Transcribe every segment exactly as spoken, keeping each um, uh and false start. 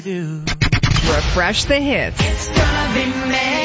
Refresh the hits. It's gonna be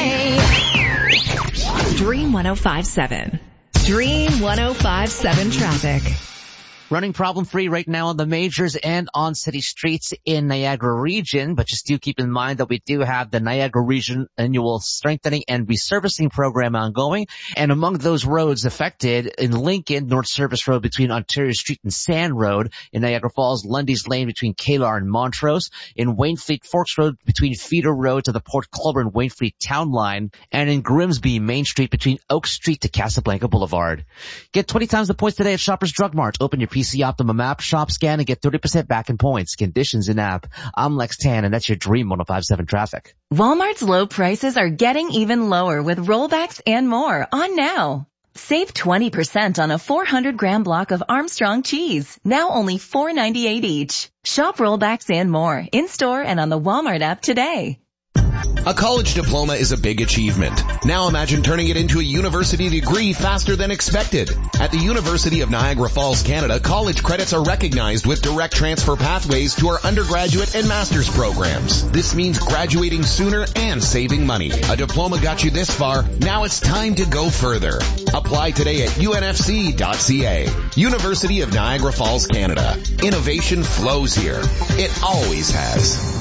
May. Dream one oh five seven. Dream one oh five seven traffic. Running problem-free right now on the majors and on city streets in Niagara region, but just do keep in mind that we do have the Niagara region annual strengthening and resurfacing program ongoing. And among those roads affected, in Lincoln, North Service Road between Ontario Street and Sand Road; in Niagara Falls, Lundy's Lane between Kalar and Montrose; in Waynfleet, Forks Road between Feeder Road to the Port Colborne and Waynfleet Town Line; and in Grimsby, Main Street between Oak Street to Casablanca Boulevard. Get twenty times the points today at Shoppers Drug Mart. Open your P C Optimum app, shop, scan, and get thirty percent back in points. Conditions in app. I'm Lex Tan, and that's your Dream one oh five seven traffic. Walmart's low prices are getting even lower with rollbacks and more on now. Save twenty percent on a four hundred gram block of Armstrong cheese, now only four ninety-eight each. Shop rollbacks and more in-store and on the Walmart app today. A college diploma is a big achievement. Now imagine turning it into a university degree faster than expected. At the University of Niagara Falls, Canada, college credits are recognized with direct transfer pathways to our undergraduate and master's programs. This means graduating sooner and saving money. A diploma got you this far. Now it's time to go further. Apply today at U N F C dot C A. University of Niagara Falls, Canada. Innovation flows here. It always has.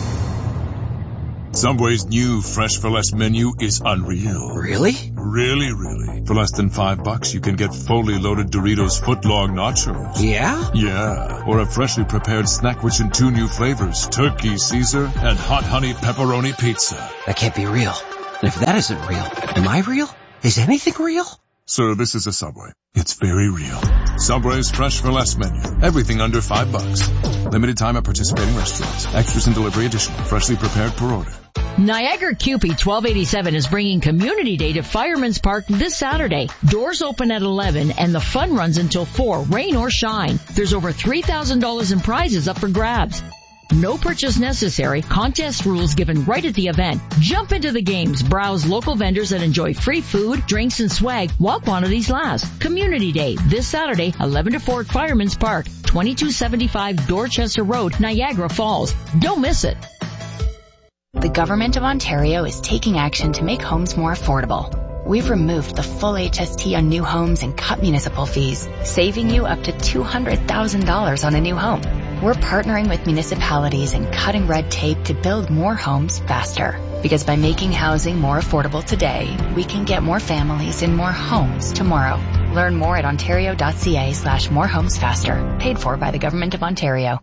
Subway's new Fresh for Less menu is unreal. Really? Really, really. For less than five bucks, you can get fully loaded Doritos footlong nachos. Yeah? Yeah. Or a freshly prepared snack rich in two new flavors, turkey Caesar and hot honey pepperoni pizza. That can't be real. And if that isn't real, am I real? Is anything real? Sir, this is a Subway. It's very real. Subway's Fresh for Less menu. Everything under five bucks. Limited time at participating restaurants. Extras and delivery additional. Freshly prepared per order. Niagara C U P E twelve eighty-seven is bringing Community Day to Fireman's Park this Saturday. Doors open at eleven and the fun runs until four, rain or shine. There's over three thousand dollars in prizes up for grabs. No purchase necessary. Contest rules given right at the event. Jump into the games, browse local vendors, and enjoy free food, drinks, and swag while quantities last. Community Day this Saturday, eleven to four at Fireman's Park, twenty-two seventy-five Dorchester Road, Niagara Falls. Don't miss it. The Government of Ontario is taking action to make homes more affordable. We've removed the full H S T on new homes and cut municipal fees, saving you up to two hundred thousand dollars on a new home. We're partnering with municipalities and cutting red tape to build more homes faster. Because by making housing more affordable today, we can get more families in more homes tomorrow. Learn more at ontario.ca slash more homes faster. Paid for by the Government of Ontario.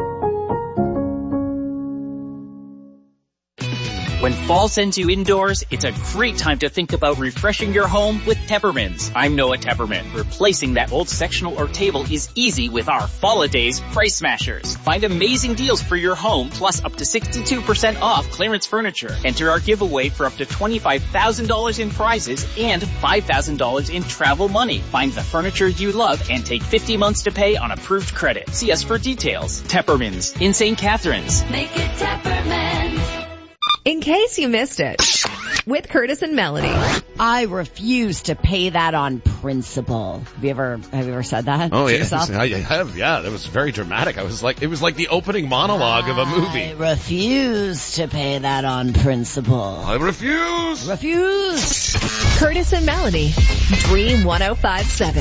When fall sends you indoors, it's a great time to think about refreshing your home with Teppermans. I'm Noah Tepperman. Replacing that old sectional or table is easy with our Fall-A-Days Price Smashers. Find amazing deals for your home, plus up to sixty-two percent off clearance furniture. Enter our giveaway for up to twenty-five thousand dollars in prizes and five thousand dollars in travel money. Find the furniture you love and take fifty months to pay on approved credit. See us for details. Teppermans in Saint Catharines. Make it Tepperman. In case you missed it, with Curtis and Melanie. I refuse to pay that on principle. Have you ever, have you ever said that? Oh, to yeah. yourself? I have, yeah. That was very dramatic. I was like, it was like the opening monologue I of a movie. I refuse to pay that on principle. I refuse. Refuse. Curtis and Melanie, Dream one oh five seven.